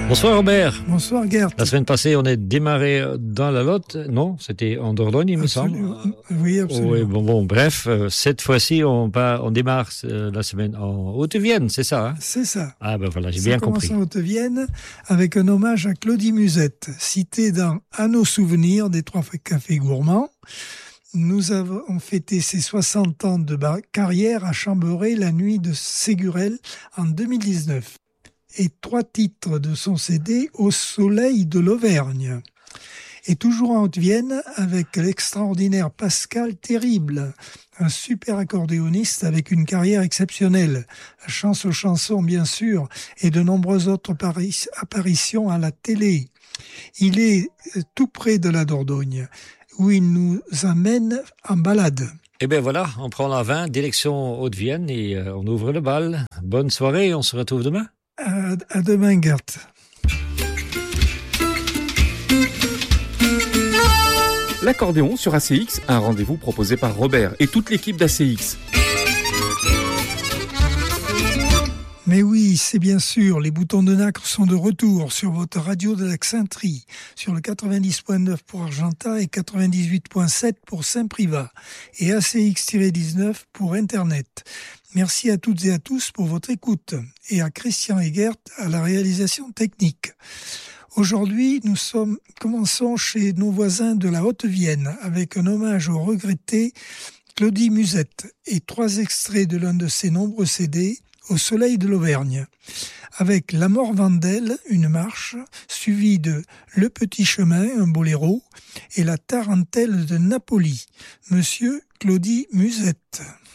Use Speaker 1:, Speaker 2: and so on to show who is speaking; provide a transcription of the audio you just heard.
Speaker 1: Bonsoir Robert.
Speaker 2: Bonsoir Gert.
Speaker 1: La semaine passée, on est démarré dans la Lot. Non, c'était en Dordogne, il me semble.
Speaker 2: Oui, absolument.
Speaker 1: Oui, bref, cette fois-ci, on démarre la semaine en Haute-Vienne, c'est ça, hein?
Speaker 2: C'est ça.
Speaker 1: Ah ben voilà, j'ai bien compris.
Speaker 2: Ça commence en Haute-Vienne avec un hommage à Claudie Musette, citée dans À nos souvenirs des Trois Cafés Gourmands. Nous avons fêté ses 60 ans de carrière à Chamberet la nuit de Ségurel en 2019. Et 3 titres de son CD Au soleil de l'Auvergne. Et toujours en Haute-Vienne avec l'extraordinaire Pascal Terrible, un super accordéoniste avec une carrière exceptionnelle, chance aux chansons bien sûr, et de nombreuses autres apparitions à la télé. Il est tout près de la Dordogne, où il nous amène en balade.
Speaker 1: Et bien voilà, on prend la 20, direction Haute-Vienne et on ouvre le bal. Bonne soirée, on se retrouve demain.
Speaker 2: À demain, Gert.
Speaker 3: L'accordéon sur ACX, un rendez-vous proposé par Robert et toute l'équipe d'ACX.
Speaker 2: Mais oui, c'est bien sûr, les boutons de nacre sont de retour sur votre radio de l'Axintrie, sur le 90.9 pour Argentat et 98.7 pour Saint-Privat, et ACX-19 pour Internet. Merci à toutes et à tous pour votre écoute, et à Christian Egert à la réalisation technique. Aujourd'hui, commençons chez nos voisins de la Haute-Vienne, avec un hommage au regretté Claudie Musette, et 3 extraits de l'un de ses nombreux CD, Au soleil de l'Auvergne, avec La Mort Vandelle, une marche, suivie de Le Petit Chemin, un boléro, et La Tarentelle de Napoli, Monsieur Claudie Musette.